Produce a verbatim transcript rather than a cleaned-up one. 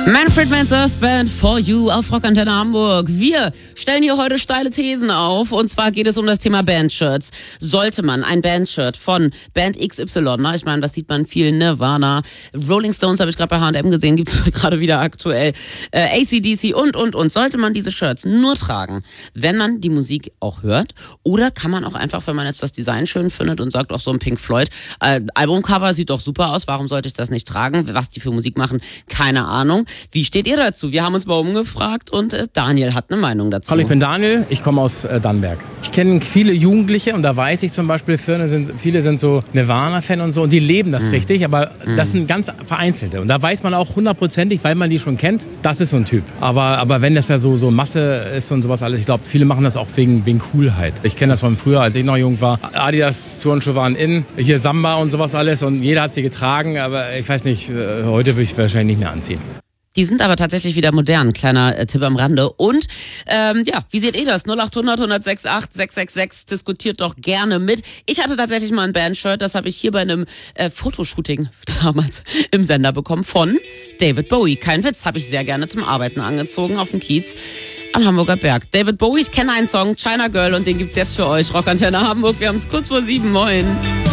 Manfred Mann's Earth Band for You auf Rockantenne Hamburg. Wir stellen hier heute steile Thesen auf und zwar geht es um das Thema Bandshirts. Sollte man ein Bandshirt von Band X Y, na, ich meine, das sieht man viel, Nirvana, Rolling Stones habe ich gerade bei H und M gesehen, gibt's gerade wieder aktuell, äh, A C D C und, und, und. Sollte man diese Shirts nur tragen, wenn man die Musik auch hört, oder kann man auch einfach, wenn man jetzt das Design schön findet und sagt, auch so ein Pink Floyd äh, Albumcover sieht doch super aus, warum sollte ich das nicht tragen? Was die für Musik machen, keine Ahnung. Wie steht ihr dazu? Wir haben uns mal umgefragt und äh, Daniel hat eine Meinung dazu. Hallo, ich bin Daniel, ich komme aus äh, Dannenberg. Ich kenne viele Jugendliche und da weiß ich zum Beispiel, viele sind, viele sind so Nirvana-Fan und so und die leben das mm. richtig, aber mm. das sind ganz vereinzelte. Und da weiß man auch hundertprozentig, weil man die schon kennt, das ist so ein Typ. Aber, aber wenn das ja so, so Masse ist und sowas alles, ich glaube, viele machen das auch wegen, wegen Coolheit. Ich kenne das von früher, als ich noch jung war. Adidas-Turnschuhe waren in, hier Samba und sowas alles und jeder hat sie getragen, aber ich weiß nicht, heute würde ich wahrscheinlich nicht mehr anziehen. Die sind aber tatsächlich wieder modern, kleiner äh, Tipp am Rande. Und ähm, ja, wie seht ihr das? null acht hundert, eins null sechs acht, sechs sechs sechs, diskutiert doch gerne mit. Ich hatte tatsächlich mal ein Bandshirt, das habe ich hier bei einem äh, Fotoshooting damals im Sender bekommen von David Bowie. Kein Witz, habe ich sehr gerne zum Arbeiten angezogen auf dem Kiez am Hamburger Berg. David Bowie, ich kenne einen Song, China Girl, und den gibt's jetzt für euch. Rockantenne Hamburg, wir haben es kurz vor sieben, moin.